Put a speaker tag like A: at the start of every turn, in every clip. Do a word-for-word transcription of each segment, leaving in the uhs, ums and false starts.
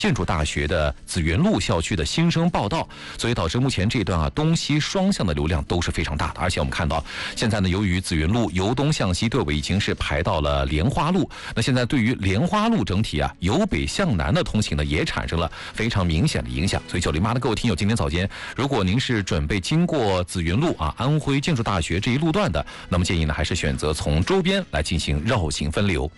A: 建筑大学的紫园路校区的新生报到，所以导致目前这段啊东西双向的流量都是非常大的。而且我们看到，现在呢，由于紫园路由东向西队尾已经是排到了莲花路，那现在对于莲花路整体啊由北向南的通行呢，也产生了非常明显的影响。所以九零八的各位听友，今天早间，如果您是准备经过紫园路啊安徽建筑大学这一路段的，那么建议呢还是选择从周边来进行绕行分流。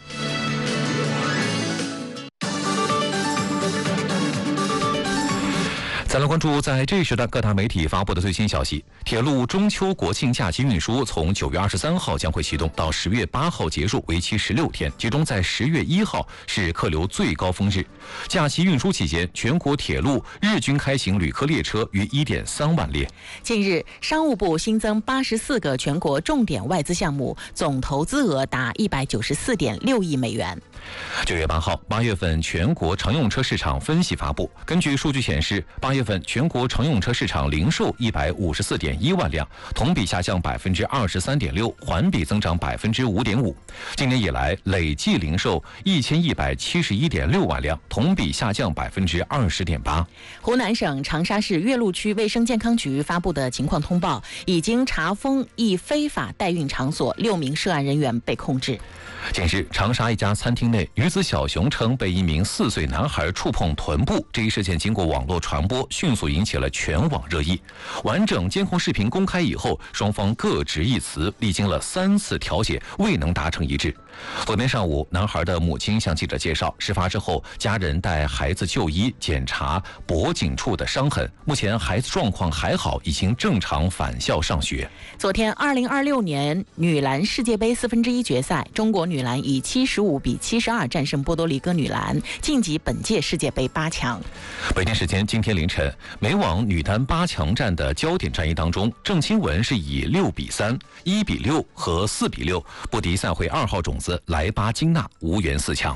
A: 再来关注在这一时段各大媒体发布的最新消息，铁路中秋国庆假期运输从九月二十三号将会启动，到十月八号结束，为期十六天，其中在十月一号是客流最高峰日。假期运输期间，全国铁路日均开行旅客列车约 一点三万列。
B: 近日，商务部新增八十四个全国重点外资项目，总投资额达一百九十四点六亿美元。
A: 九月八号，八月份全国乘用车市场分析发布，根据数据显示，八月份全国乘用车市场零售一百五十四点一万辆，同比下降百分之二十三点六，环比增长百分之五点五。今年以来累计零售一千一百七十一点六万辆，同比下降百分之二十点八。
B: 湖南省长沙市岳麓区卫生健康局发布的情况通报，已经查封一非法代孕场所，六名涉案人员被控制。
A: 近日，长沙一家餐厅内，女子小熊称被一名四岁男孩触碰臀部，这一事件经过网络传播，迅速引起了全网热议。完整监控视频公开以后，双方各执一词，历经了三次调解，未能达成一致。昨天上午，男孩的母亲向记者介绍，事发之后，家人带孩子就医检查脖颈处的伤痕，目前孩子状况还好，已经正常返校上学。
B: 昨天，二零二六年女篮世界杯四分之一决赛，中国女篮以七十五比七十二战胜波多黎各女篮，晋级本届世界杯八强。
A: 北京时间今天凌晨，美网女单八强战的焦点战役当中，郑钦文是以六比三、一比六和四比六不敌赛会二号种子莱巴金娜，无缘四强。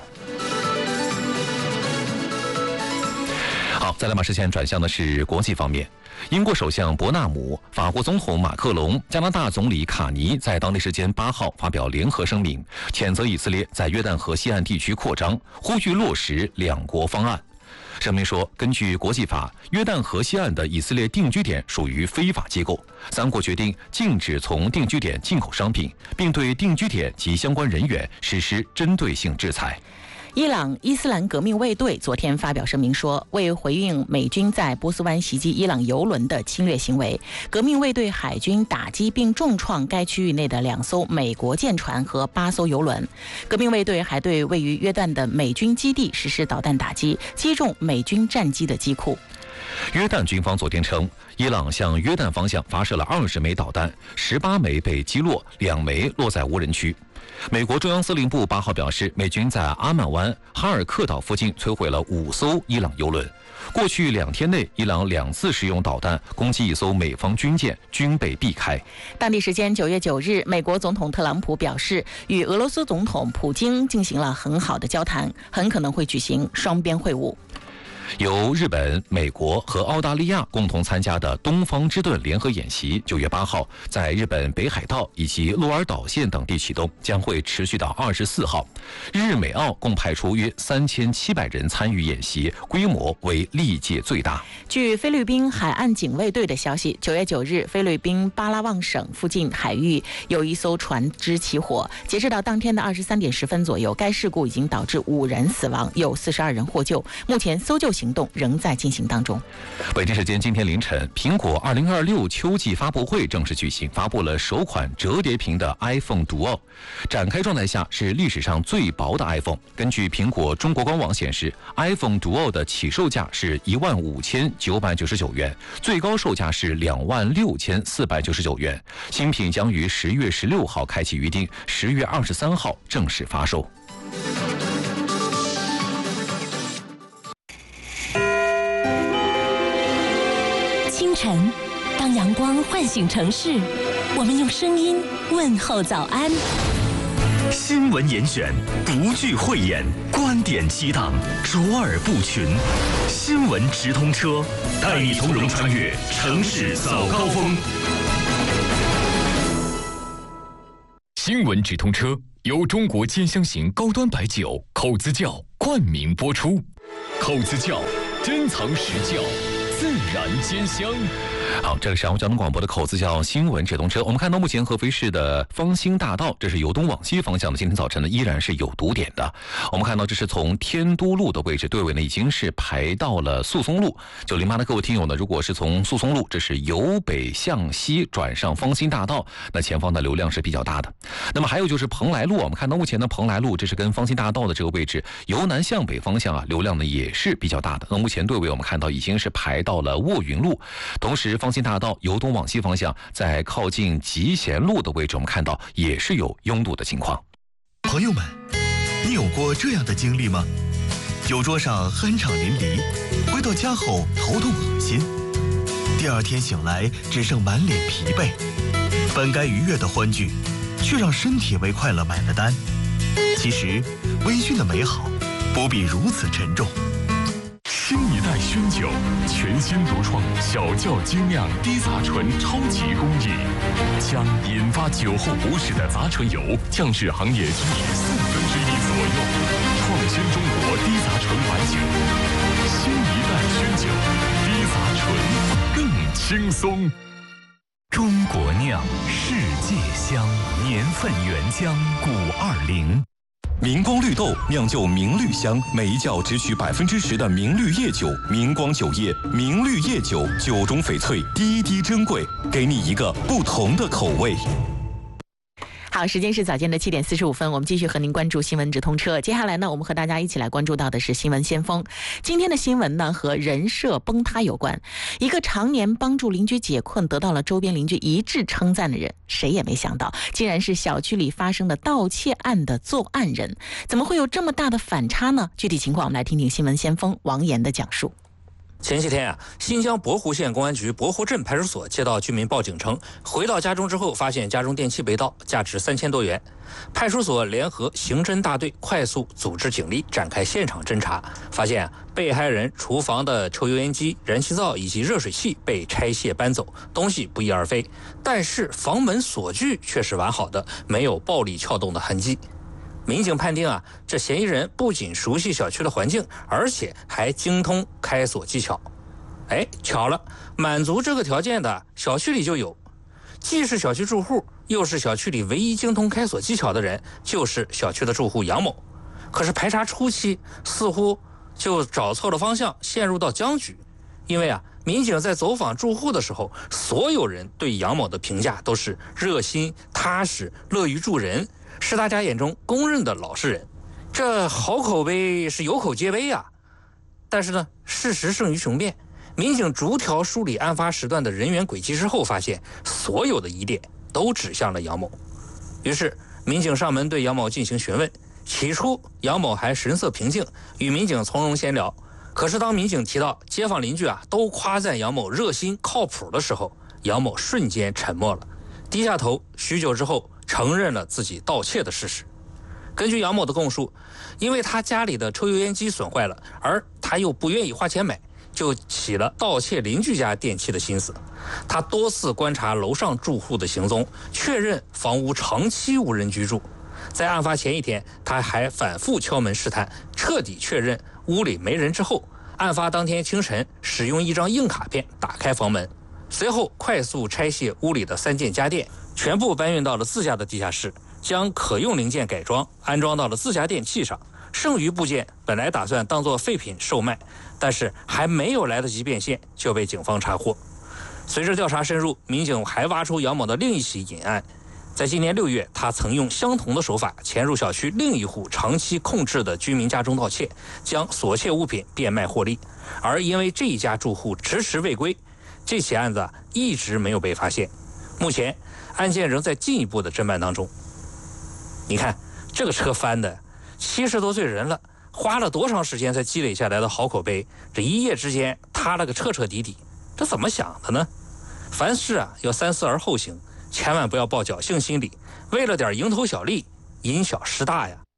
A: 好，再来把视线转向的是国际方面。英国首相伯纳姆、法国总统马克龙、加拿大总理卡尼在当地时间八号发表联合声明，谴责以色列在约旦河西岸地区扩张，呼吁落实两国方案。声明说，根据国际法，约旦河西岸的以色列定居点属于非法机构，三国决定禁止从定居点进口商品，并对定居点及相关人员实施针对性制裁。
B: 伊朗伊斯兰革命卫队昨天发表声明说，为回应美军在波斯湾袭击伊朗油轮的侵略行为，革命卫队海军打击并重创该区域内的两艘美国舰船和八艘油轮。革命卫队还对位于约旦的美军基地实施导弹打击，击中美军战机的机库。
A: 约旦军方昨天称，伊朗向约旦方向发射了二十枚导弹，十八枚被击落，两枚落在无人区。美国中央司令部八号表示，美军在阿曼湾、哈尔克岛附近摧毁了五艘伊朗油轮。过去两天内，伊朗两次使用导弹攻击一艘美方军舰，均被避开。
B: 当地时间九月九日，美国总统特朗普表示，与俄罗斯总统普京进行了很好的交谈，很可能会举行双边会晤。
A: 由日本、美国和澳大利亚共同参加的东方之盾联合演习，九月八号在日本北海道以及鹿儿岛县等地启动，将会持续到二十四号。日美澳共派出约三千七百人参与演习，规模为历届最大。
B: 据菲律宾海岸警卫队的消息，九月九日，菲律宾巴拉望省附近海域有一艘船只起火，截至到当天的二十三点十分左右，该事故已经导致五人死亡，有四十二人获救，目前搜救行动仍在进行当中。
A: 北京时间今天凌晨，苹果二零二六秋季发布会正式举行，发布了首款折叠屏的 iPhone Duo。展开状态下是历史上最薄的 iPhone。根据苹果中国官网显示 ，iPhone Duo 的起售价是一万五千九百九十九元，最高售价是两万六千四百九十九元。新品将于十月十六号开启预定，十月二十三号正式发售。
C: 清晨，当阳光唤醒城市，我们用声音问候早安。
D: 新闻严选，独具慧眼，观点激荡，卓尔不群。新闻直通车，带你从容穿越城市早高峰。
E: 新闻直通车由中国兼香型高端白酒口子窖冠名播出。 口子窖珍藏实教，自然兼香。
A: 好，这里是阳光交通广播的口子窖新闻直通车。我们看到目前合肥市的方兴大道，这是由东往西方向的，今天早晨呢依然是有堵点的。我们看到这是从天都路的位置队尾呢已经是排到了诉松路。九零八的各位听友呢，如果是从诉松路，这是由北向西转上方兴大道，那前方的流量是比较大的。那么还有就是蓬莱路，我们看到目前的蓬莱路，这是跟方兴大道的这个位置由南向北方向啊，流量呢也是比较大的。那目前队尾我们看到已经是排到了卧云路，同时方兴大道由东往西方向，在靠近集贤路的位置，我们看到也是有拥堵的情况。
F: 朋友们，你有过这样的经历吗？酒桌上酣畅淋漓，回到家后头痛恶心，第二天醒来只剩满脸疲惫，本该愉悦的欢聚，却让身体为快乐买了单。其实，微醺的美好不必如此沉重。
E: 新一代熏酒，全新独创小窖精酿低杂醇超级工艺，将引发酒后不适的杂醇油降至行业居民四分之一左右，创新中国低杂醇白酒。新一代熏酒，低杂醇更轻松。
D: 中国酿，世界香，年份原浆古二零。
G: 明光绿豆酿就明绿香，每一窖只取百分之十的明绿叶酒。明光酒业明绿叶酒，酒中翡翠，滴滴珍贵，给你一个不同的口味。
B: 好，时间是早间的七点四十五分，我们继续和您关注新闻直通车。接下来呢，我们和大家一起来关注到的是新闻先锋。今天的新闻呢和人设崩塌有关。一个常年帮助邻居解困，得到了周边邻居一致称赞的人，谁也没想到，竟然是小区里发生的盗窃案的作案人。怎么会有这么大的反差呢？具体情况我们来听听新闻先锋王岩的讲述。
H: 前些天啊，新疆博湖县公安局博湖镇派出所接到居民报警称，回到家中之后发现家中电器被盗，价值三千多元。派出所联合刑侦大队快速组织警力展开现场侦查，发现啊，被害人厨房的抽油烟机、燃气灶以及热水器被拆卸搬走，东西不翼而飞，但是房门锁具却是完好的，没有暴力撬动的痕迹。民警判定啊，这嫌疑人不仅熟悉小区的环境，而且还精通开锁技巧。哎，巧了，满足这个条件的小区里就有，既是小区住户，又是小区里唯一精通开锁技巧的人，就是小区的住户杨某。可是排查初期，似乎就找错了方向，陷入到僵局。因为啊，民警在走访住户的时候，所有人对杨某的评价都是热心、踏实、乐于助人，是大家眼中公认的老实人。这好口碑是有口皆碑啊。但是呢，事实胜于雄辩，民警逐条梳理案发时段的人员轨迹之后，发现所有的疑点都指向了杨某。于是民警上门对杨某进行询问，起初杨某还神色平静，与民警从容闲聊。可是当民警提到街坊邻居啊都夸赞杨某热心靠谱的时候，杨某瞬间沉默了，低下头，许久之后承认了自己盗窃的事实。根据杨某的供述，因为他家里的抽油烟机损坏了，而他又不愿意花钱买，就起了盗窃邻居家电器的心思。他多次观察楼上住户的行踪，确认房屋长期无人居住。在案发前一天，他还反复敲门试探，彻底确认屋里没人之后，案发当天清晨使用一张硬卡片打开房门，随后快速拆卸屋里的三件家电，全部搬运到了自家的地下室，将可用零件改装安装到了自家电器上。剩余部件本来打算当作废品售卖，但是还没有来得及变现就被警方查获。随着调查深入，民警还挖出杨某的另一起隐案。在今年六月，他曾用相同的手法潜入小区另一户长期控制的居民家中盗窃，将所窃物品变卖获利。而因为这一家住户迟迟未归，这起案子一直没有被发现。目前案件仍在进一步的侦办当中。你看这个车翻的，七十多岁人了，花了多长时间才积累下来的好口碑，这一夜之间塌了个彻彻底底，这怎么想的呢？凡事啊要三思而后行，千万不要抱侥幸心理，为了点蝇头小利，因小失大呀。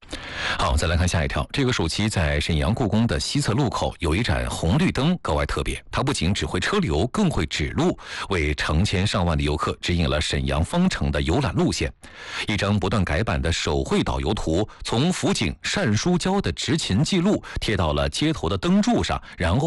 A: 好，再来看下一条。这个暑期在沈阳故宫的西侧路口有一盏红绿灯格外特别，它不仅指挥车流，更会指路，为成千上万的游客指引了沈阳方城的游览路线。一张不断改版的手绘导游图，从辅警单书胶的执勤记录贴到了街头的灯柱上，然后